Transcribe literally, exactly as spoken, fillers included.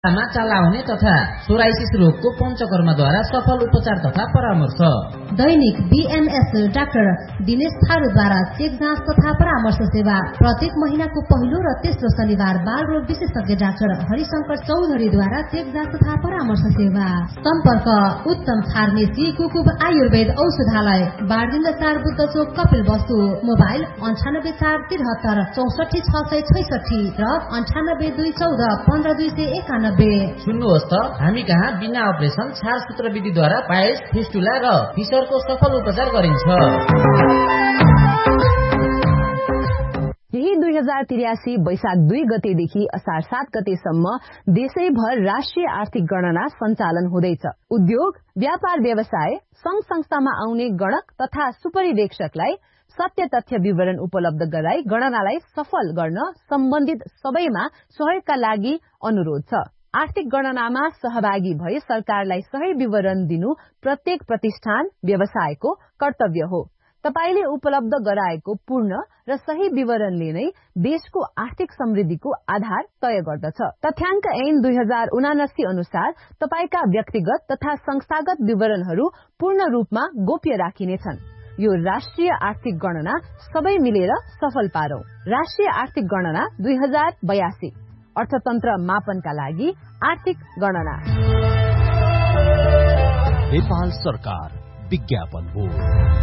मा चलाउने तथा सोराइसिस रोगको पञ्चकर्मद्वारा सफल उपचार तथा परामर्श। दैनिक बीएमएस डाक्टर दिनेश थारूद्वारा चेक जाँच तथा परामर्श सेवा। प्रत्येक महीनाको पहिलो र तेस्रो शनिबार बाल रोग विशेषज्ञ डाक्टर हरिशंकर चौधरीद्वारा चेक जाँच तथा परामर्श सेवा। सम्पर्क उत्तम फार्मेसी कुकुब आयुर्वेद औषधालय बारदिन चार बुद्ध चोक कपिल वस्तु। मोबाइल अन्ठानब्बे चार त्रिहत्तर चौसठी छ सय छैसठी र अन्ठानब्बे दुई चौध पन्ध्र दुई सय एकानब्बे। सुन्नुहोस् त, हामी कहाँ बिना अपरेसन छारसूत्र विधिद्वारा पाइल्स, फिस्टुला र फिसरको सफल उपचार गरिन्छ। यही दुई हजार त्रियासी वैशाख दुई गतेदेखि असार सात गतेसम्म देशैभर राष्ट्रिय आर्थिक गणना सञ्चालन हुँदैछ। उद्योग, व्यापार व्यवसाय, संघ संस्थामा आउने गणक तथा सुपरिवेक्षकलाई सत्य तथ्य विवरण उपलब्ध गराई गणनालाई सफल गर्न सम्बन्धित सबैमा सहयोगका लागि अनुरोध छ। आर्थिक गणनामा सहभागी भई सरकारलाई सही विवरण दिनु प्रत्येक प्रतिष्ठान, व्यवसायको कर्तव्य हो। तपाईले उपलब्ध गराएको पूर्ण र सही विवरणले नै देशको आर्थिक समृद्धिको आधार तय गर्दछ। तथ्याङ्क ऐन दुई हजार उनासी अनुसार तपाईका व्यक्तिगत तथा संस्थागत विवरणहरू पूर्ण रूपमा गोप्य राखिनेछन्। यो राष्ट्रिय आर्थिक गणना सबै मिलेर सफल पारौं। राष्ट्रिय आर्थिक गणना दुई हजार बयासी अर्थतन्त्र मापनका लागि आर्थिक गणना। नेपाल सरकार विज्ञापन हो।